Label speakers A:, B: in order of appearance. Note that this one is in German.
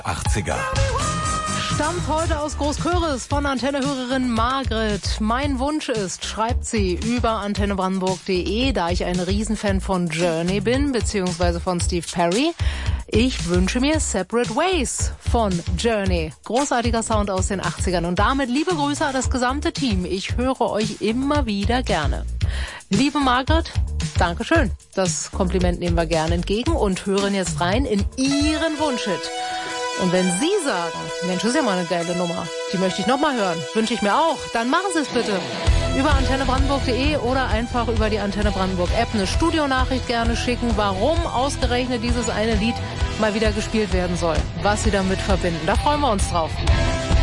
A: 80er.
B: Stammt heute aus Großköris von Antennehörerin Margret. Mein Wunsch ist, schreibt sie über antennebrandenburg.de, da ich ein Riesenfan von Journey bin, beziehungsweise von Steve Perry. Ich wünsche mir Separate Ways von Journey. Großartiger Sound aus den 80ern. Und damit liebe Grüße an das gesamte Team. Ich höre euch immer wieder gerne. Liebe Margret, Dankeschön. Das Kompliment nehmen wir gerne entgegen und hören jetzt rein in Ihren Wunschhit. Und wenn Sie sagen, Mensch, das ist ja mal eine geile Nummer, die möchte ich nochmal hören, wünsche ich mir auch, dann machen Sie es bitte. Über antennebrandenburg.de oder einfach über die Antenne Brandenburg App eine Studionachricht gerne schicken, warum ausgerechnet dieses eine Lied mal wieder gespielt werden soll, was Sie damit verbinden. Da freuen wir uns drauf.